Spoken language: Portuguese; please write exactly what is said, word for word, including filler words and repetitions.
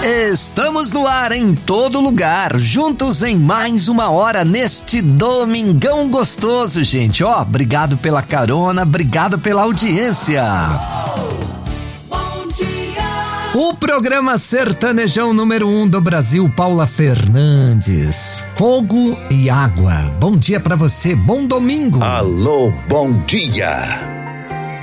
Estamos no ar em todo lugar, juntos em mais uma hora neste domingão gostoso, gente. Ó, obrigado pela carona, obrigado pela audiência. Bom dia. O programa sertanejão número um do Brasil, Paula Fernandes. Fogo e água. Bom dia pra você, bom domingo. Alô, bom dia.